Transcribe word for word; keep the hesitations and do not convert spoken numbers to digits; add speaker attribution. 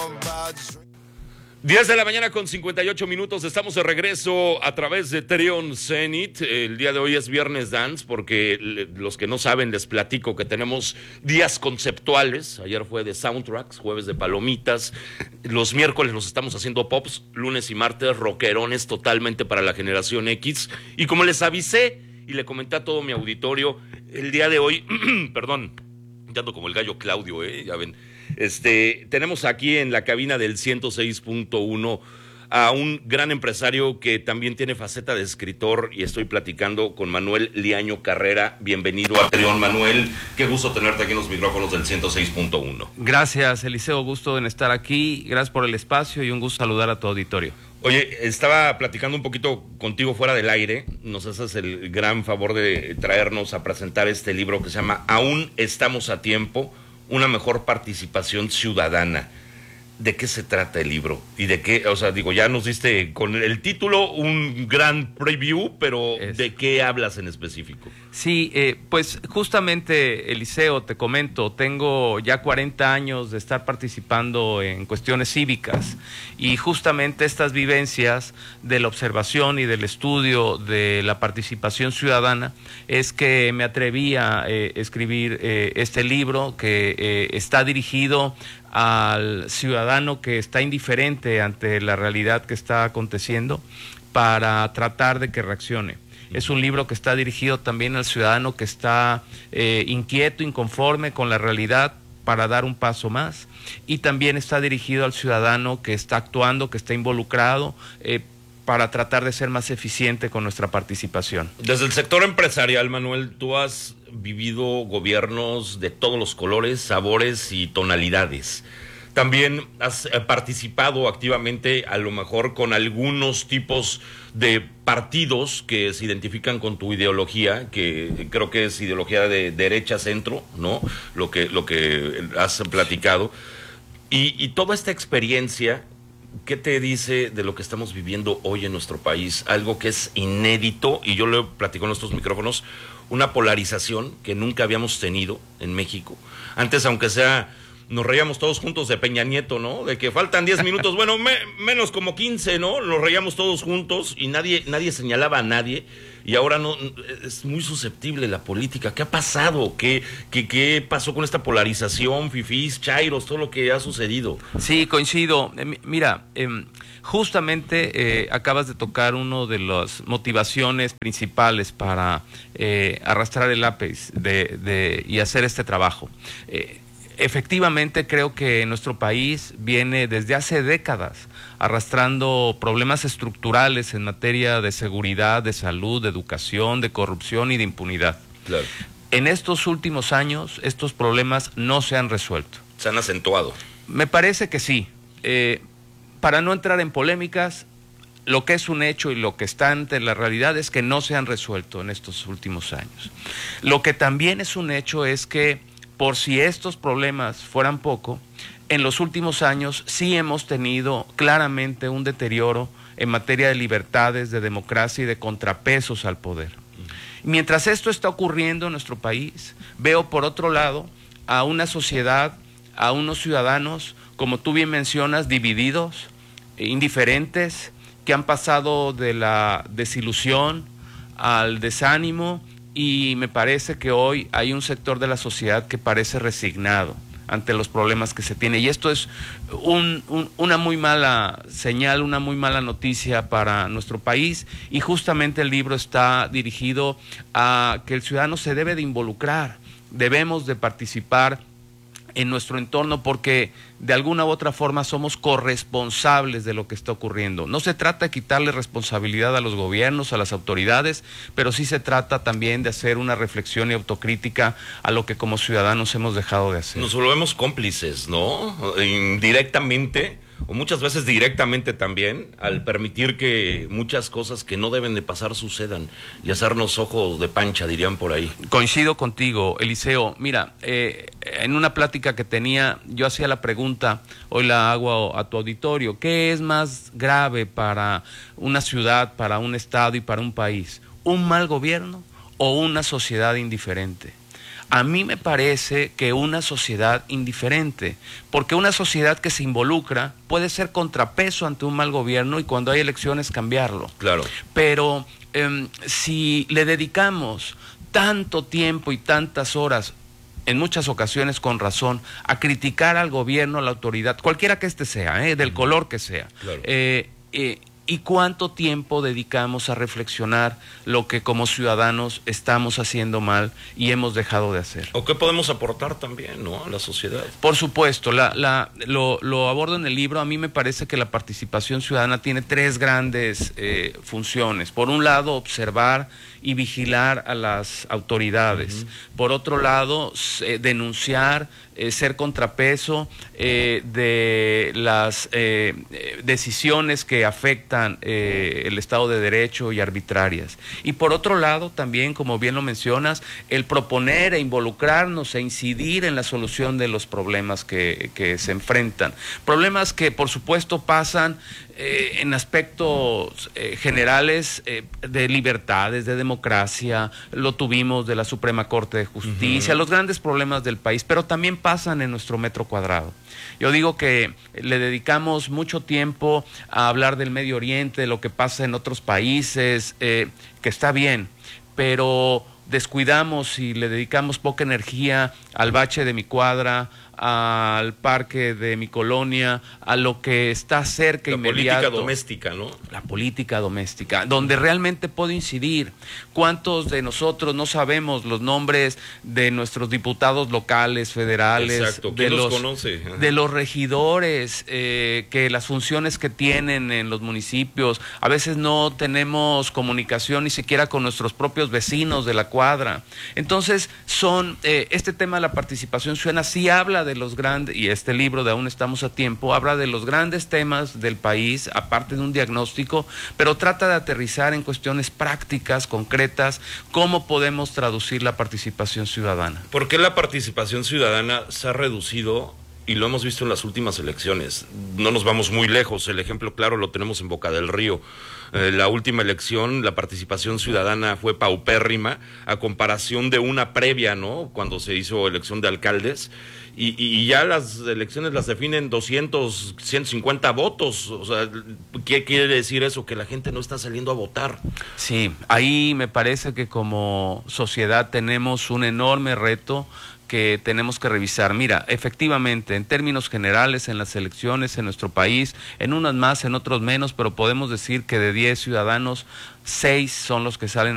Speaker 1: diez de la mañana con cincuenta y ocho minutos, estamos de regreso a través de Treon Zenit. El día de hoy es Viernes Dance, porque los que no saben les platico que tenemos días conceptuales. Ayer fue de soundtracks, jueves de palomitas, los miércoles los estamos haciendo pops, lunes y martes rockerones totalmente para la generación X. Y como les avisé y le comenté a todo mi auditorio, el día de hoy, perdón, ya ando como el gallo Claudio, eh, ya ven. Este, tenemos aquí en la cabina del ciento seis punto uno a un gran empresario que también tiene faceta de escritor, y estoy platicando con Manuel Liaño Carrera. Bienvenido a Treon, Manuel. Qué gusto tenerte aquí en los micrófonos del ciento seis punto uno.
Speaker 2: Gracias, Eliseo. Gusto en estar aquí. Gracias por el espacio y un gusto saludar a tu auditorio.
Speaker 1: Oye, estaba platicando un poquito contigo fuera del aire. Nos haces el gran favor de traernos a presentar este libro que se llama Aún estamos a tiempo, una mejor participación ciudadana. ¿De qué se trata el libro? Y de qué, o sea, digo, ya nos diste con el título un gran preview, pero es... ¿de qué hablas en específico?
Speaker 2: Sí, eh, pues justamente, Eliseo, te comento, tengo ya cuarenta años de estar participando en cuestiones cívicas, y justamente estas vivencias de la observación y del estudio de la participación ciudadana es que me atreví a eh, escribir eh, este libro que eh, está dirigido al ciudadano que está indiferente ante la realidad que está aconteciendo, para tratar de que reaccione. Es un libro que está dirigido también al ciudadano que está eh, inquieto, inconforme con la realidad, para dar un paso más, y también está dirigido al ciudadano que está actuando, que está involucrado, eh, para tratar de ser más eficiente con nuestra participación.
Speaker 1: Desde el sector empresarial, Manuel, tú has vivido gobiernos de todos los colores, sabores y tonalidades. También has participado activamente, a lo mejor con algunos tipos de partidos que se identifican con tu ideología, que creo que es ideología de derecha-centro, ¿no? Lo que, lo que has platicado. Y, y toda esta experiencia, ¿qué te dice de lo que estamos viviendo hoy en nuestro país? Algo que es inédito, y yo lo platico en nuestros micrófonos, una polarización que nunca habíamos tenido en México. Antes, aunque sea, nos reíamos todos juntos de Peña Nieto, ¿no? De que faltan diez minutos, bueno, me, menos como quince, ¿no? Nos reíamos todos juntos y nadie, nadie señalaba a nadie. Y ahora no, es muy susceptible la política. ¿Qué ha pasado? ¿Qué, qué, qué pasó con esta polarización, fifís, chairos, todo lo que ha sucedido?
Speaker 2: Sí, coincido. Eh, mira, eh, justamente eh, acabas de tocar una de las motivaciones principales para eh, arrastrar el lápiz de, de, y hacer este trabajo. Eh, Efectivamente, creo que nuestro país viene desde hace décadas arrastrando problemas estructurales en materia de seguridad, de salud, de educación, de corrupción y de impunidad.
Speaker 1: Claro.
Speaker 2: En estos últimos años, estos problemas no se han resuelto.
Speaker 1: ¿Se han acentuado?
Speaker 2: Me parece que sí. Eh, para no entrar en polémicas, lo que es un hecho y lo que está ante la realidad es que no se han resuelto en estos últimos años. Lo que también es un hecho es que, por si estos problemas fueran poco, en los últimos años sí hemos tenido claramente un deterioro en materia de libertades, de democracia y de contrapesos al poder. Mientras esto está ocurriendo en nuestro país, veo por otro lado a una sociedad, a unos ciudadanos, como tú bien mencionas, divididos, indiferentes, que han pasado de la desilusión al desánimo. Y me parece que hoy hay un sector de la sociedad que parece resignado ante los problemas que se tiene. Y esto es un, un, una muy mala señal, una muy mala noticia para nuestro país. Y justamente el libro está dirigido a que el ciudadano se debe de involucrar, debemos de participar en nuestro entorno, porque de alguna u otra forma somos corresponsables de lo que está ocurriendo. No se trata de quitarle responsabilidad a los gobiernos, a las autoridades, pero sí se trata también de hacer una reflexión y autocrítica a lo que como ciudadanos hemos dejado de hacer.
Speaker 1: Nos volvemos cómplices, ¿no? Indirectamente, o muchas veces directamente también, al permitir que muchas cosas que no deben de pasar sucedan y hacernos ojos de pancha, dirían por ahí.
Speaker 2: Coincido contigo, Eliseo. Mira, eh, en una plática que tenía, yo hacía la pregunta, hoy la hago a, a tu auditorio: ¿qué es más grave para una ciudad, para un estado y para un país? ¿Un mal gobierno o una sociedad indiferente? A mí me parece que una sociedad indiferente, porque una sociedad que se involucra puede ser contrapeso ante un mal gobierno y cuando hay elecciones cambiarlo.
Speaker 1: Claro.
Speaker 2: Pero eh, si le dedicamos tanto tiempo y tantas horas, en muchas ocasiones con razón, a criticar al gobierno, a la autoridad, cualquiera que éste sea, eh, del color que sea,
Speaker 1: Claro.
Speaker 2: eh, eh, ¿y cuánto tiempo dedicamos a reflexionar lo que como ciudadanos estamos haciendo mal y hemos dejado de hacer?
Speaker 1: ¿O qué podemos aportar también, ¿no?, a la sociedad?
Speaker 2: Por supuesto, la, la, lo, lo abordo en el libro. A mí me parece que la participación ciudadana tiene tres grandes eh, funciones. Por un lado, observar y vigilar a las autoridades. Uh-huh. Por otro lado, eh, denunciar, eh, ser contrapeso eh, de las eh, decisiones que afectan eh, el Estado de Derecho y arbitrarias. Y por otro lado, también, como bien lo mencionas, el proponer e involucrarnos e incidir en la solución de los problemas que, que se enfrentan. Problemas que, por supuesto, pasan Eh, en aspectos eh, generales eh, de libertades, de democracia, lo tuvimos de la Suprema Corte de Justicia, uh-huh. los grandes problemas del país, pero también pasan en nuestro metro cuadrado. Yo digo que le dedicamos mucho tiempo a hablar del Medio Oriente, de lo que pasa en otros países, eh, que está bien, pero descuidamos y le dedicamos poca energía al bache de mi cuadra, al parque de mi colonia, a lo que está cerca,
Speaker 1: la
Speaker 2: inmediato.
Speaker 1: La política doméstica, ¿no?
Speaker 2: La política doméstica, donde realmente puedo incidir. ¿Cuántos de nosotros no sabemos los nombres de nuestros diputados locales, federales?
Speaker 1: Exacto. ¿Quién
Speaker 2: de
Speaker 1: los
Speaker 2: los
Speaker 1: conoce? Ajá.
Speaker 2: De los regidores, eh, que las funciones que tienen en los municipios, a veces no tenemos comunicación ni siquiera con nuestros propios vecinos de la cuadra. Entonces, son eh, este tema de la participación ciudadana sí habla de de los grandes, y este libro de Aún estamos a tiempo, habla de los grandes temas del país, aparte de un diagnóstico, pero trata de aterrizar en cuestiones prácticas, concretas, cómo podemos traducir la participación ciudadana.
Speaker 1: ¿Por qué la participación ciudadana se ha reducido? Y lo hemos visto en las últimas elecciones. No nos vamos muy lejos, el ejemplo claro lo tenemos en Boca del Río. Eh, la última elección, la participación ciudadana fue paupérrima a comparación de una previa, ¿no?, cuando se hizo elección de alcaldes. Y, y ya las elecciones las definen doscientos, ciento cincuenta votos. O sea, ¿qué quiere decir eso? Que la gente no está saliendo a votar.
Speaker 2: Sí, ahí me parece que como sociedad tenemos un enorme reto que tenemos que revisar. Mira, efectivamente, en términos generales, en las elecciones en nuestro país, en unas más, en otros menos, pero podemos decir que de diez ciudadanos, seis son los que salen